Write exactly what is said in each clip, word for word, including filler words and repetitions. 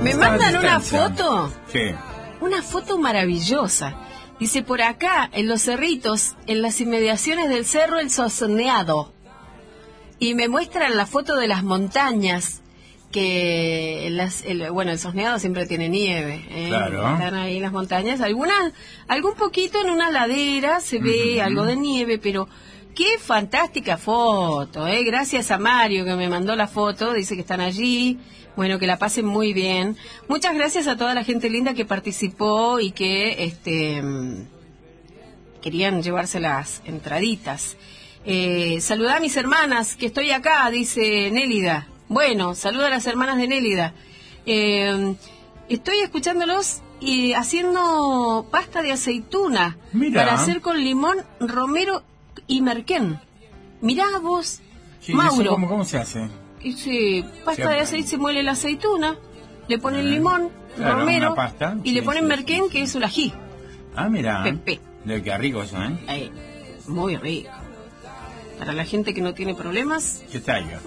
Me mandan una foto. Sí. Una foto maravillosa. Dice, por acá, en los cerritos, en las inmediaciones del cerro El Sosneado. Y me muestran la foto de las montañas, que las, el, bueno, el Sosneado siempre tiene nieve. ¿eh? Claro. Están ahí las montañas. Algunas, algún poquito en una ladera se ve uh-huh. algo de nieve, pero qué fantástica foto. ¿eh? Gracias a Mario que me mandó la foto, dice que están allí. Bueno, que la pasen muy bien. Muchas gracias a toda la gente linda que participó y que este querían llevarse las entraditas. Eh, saludá a mis hermanas, que estoy acá, dice Nélida. Bueno, saluda a las hermanas de Nélida. Eh, estoy escuchándolos y haciendo pasta de aceituna. Mira. Para hacer con limón, romero y merquén. Mirá vos, sí, Mauro. ¿Cómo, ¿Cómo se hace? Dice, pasta de aceite, se muele la aceituna, le ponen limón, claro, romero, pasta, y sí, le ponen sí, merquén, sí. que es un ají. Ah, mira. Pepe. De qué rico eso, ¿eh? Ay, muy rico. Para la gente que no tiene problemas. ¿Qué tal yo?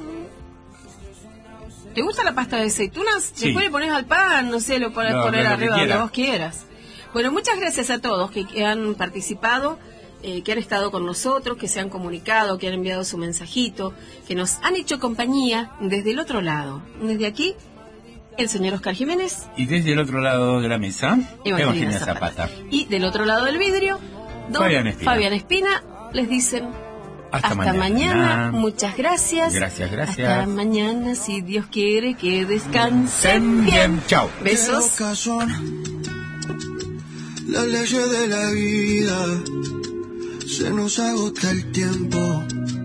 ¿Te gusta la pasta de aceitunas? Sí. Después le pones al pan, no sé, lo podés no, poner lo arriba que donde vos quieras. Bueno, muchas gracias a todos que, que han participado. Eh, que han estado con nosotros, que se han comunicado, que han enviado su mensajito, que nos han hecho compañía desde el otro lado. Desde aquí, el señor Oscar Jiménez. Y desde el otro lado de la mesa, Evangelina, Evangelina Zapata. Zapata. Y del otro lado del vidrio, don Fabián Espina. Fabián Espina, les dicen hasta, hasta mañana. mañana. Muchas gracias. Gracias, gracias. Hasta mañana, si Dios quiere que descansen bien. bien. Chao. Besos. Las leyes de la vida, se nos agota el tiempo.